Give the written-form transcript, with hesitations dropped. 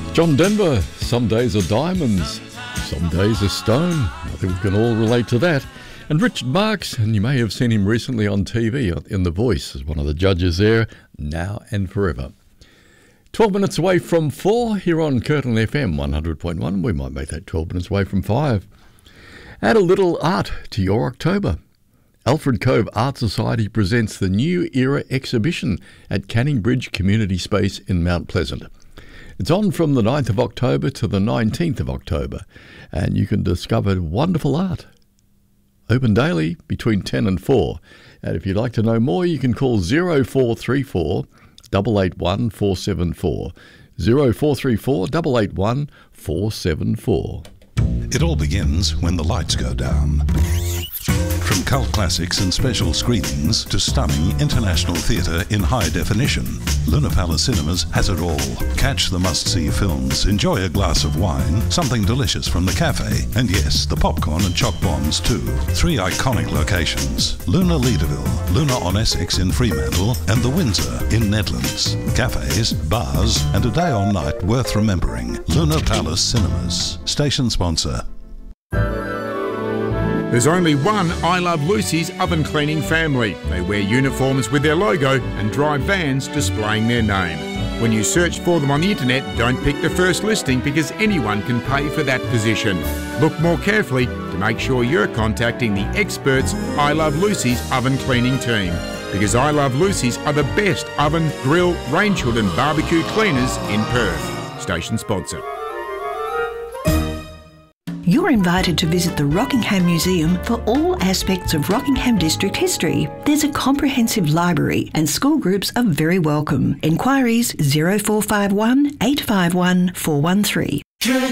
John Denver, some days are diamonds, some days are stone. I think we can all relate to that. And Richard Marx, and you may have seen him recently on TV in The Voice as one of the judges there, now and forever. 12 minutes away from 4 here on Curtin FM 100.1. We might make that 12 minutes away from 5. Add a little art to your October. Alfred Cove Art Society presents the New Era exhibition at Canning Bridge Community Space in Mount Pleasant. It's on from the 9th of October to the 19th of October, and you can discover wonderful art. Open daily between 10 and 4. And if you'd like to know more, you can call 0434 881 474. 0434 881 474. It all begins when the lights go down. From cult classics and special screenings to stunning international theatre in high definition, Luna Palace Cinemas has it all. Catch the must-see films, enjoy a glass of wine, something delicious from the cafe, and yes, the popcorn and choc bombs too. 3 iconic locations: Luna Leederville, Luna on Essex in Fremantle, and the Windsor in Nedlands. Cafes, bars, and a day or night worth remembering. Luna Palace Cinemas. Station sponsor. There's only one I Love Lucy's oven cleaning family. They wear uniforms with their logo and drive vans displaying their name. When you search for them on the internet, don't pick the first listing because anyone can pay for that position. Look more carefully to make sure you're contacting the experts I Love Lucy's oven cleaning team. Because I Love Lucy's are the best oven, grill, range hood and barbecue cleaners in Perth. Station sponsor. You're invited to visit the Rockingham Museum for all aspects of Rockingham District history. There's a comprehensive library and school groups are very welcome. Enquiries 0451 851 413.